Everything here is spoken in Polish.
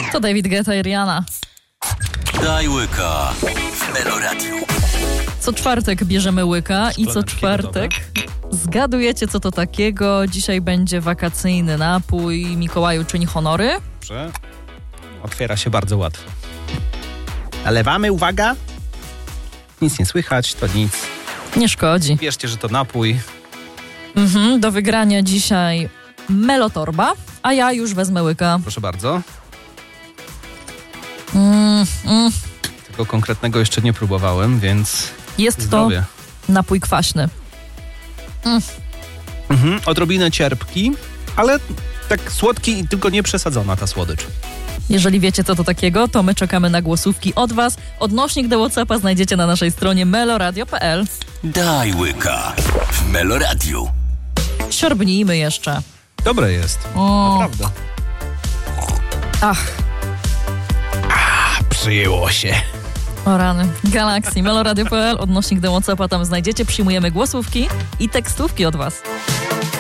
To David Guetta i Rihanna. Daj łyka w Meloradiu. Co czwartek bierzemy łyka i co czwartek zgadujecie, co to takiego. Dzisiaj będzie wakacyjny napój. Mikołaju czyni honory. Dobrze. Otwiera się bardzo łatwo. Nalewamy, uwaga. Nic nie słychać, to nic. Nie szkodzi. Wierzcie, że to napój. Do wygrania dzisiaj Melotorba, a ja już wezmę łyka. Proszę bardzo. Tego konkretnego jeszcze nie próbowałem, więc Jest zdrowie. to napój kwaśny. Odrobinę cierpki, ale tak słodki i tylko nie przesadzona ta słodycz. Jeżeli wiecie, co to takiego, to my czekamy na głosówki od was. Odnośnik do WhatsAppa znajdziecie na naszej stronie meloradio.pl. Daj łyka w Meloradiu. Siorbnijmy jeszcze. Dobre jest. Naprawdę. Ach, Przyjęło się. o rany. Galaxy, meloradio.pl, odnośnik do WhatsAppa tam znajdziecie. Przyjmujemy głosówki i tekstówki od was.